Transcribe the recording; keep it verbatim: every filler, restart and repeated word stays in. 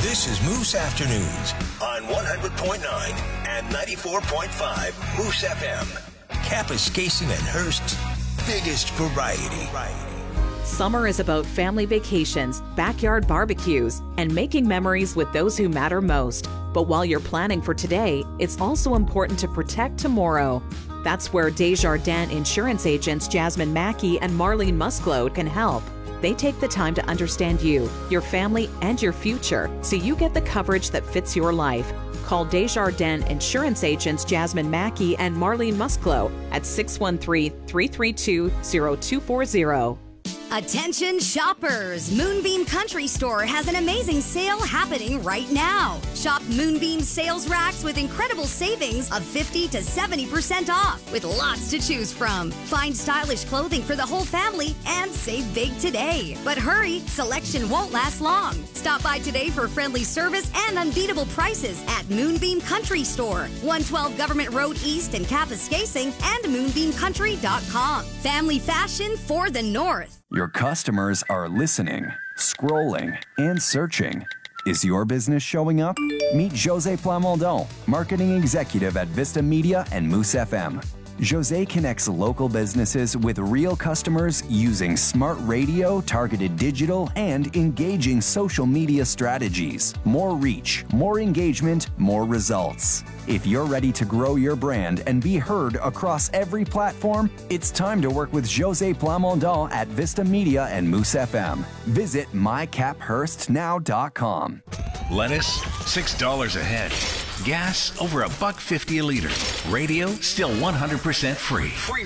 This is Moose Afternoons on one hundred point nine and ninety-four point five Moose F M. Kapuskasing and Hearst's biggest variety. Summer is about family vacations, backyard barbecues, and making memories with those who matter most. But while you're planning for today, it's also important to protect tomorrow. That's where Desjardins insurance agents Jasmine Mackey and Marlene Musclode can help. They take the time to understand you, your family, and your future so you get the coverage that fits your life. Call Desjardins insurance agents Jasmine Mackey and Marlene Musclode at six one three, three three two, zero two four zero. Attention shoppers! Moonbeam Country Store has an amazing sale happening right now. Shop Moonbeam sales racks with incredible savings of fifty to seventy percent off with lots to choose from. Find stylish clothing for the whole family and save big today. But hurry, selection won't last long. Stop by today for friendly service and unbeatable prices at Moonbeam Country Store, one twelve Government Road East in Kapuskasing and moonbeam country dot com. Family fashion for the North. Your customers are listening, scrolling, and searching. Is your business showing up? Meet Jose Plamondon, Marketing Executive at Vista Media and Moose F M. Jose connects local businesses with real customers using smart radio, targeted digital, and engaging social media strategies. More reach, more engagement, more results. If you're ready to grow your brand and be heard across every platform, it's time to work with Jose Plamondon at Vista Media and Moose F M. Visit my cap hurst now dot com. Lettuce, six dollars a head. Gas, over a buck fifty a liter. Radio, still one hundred percent free.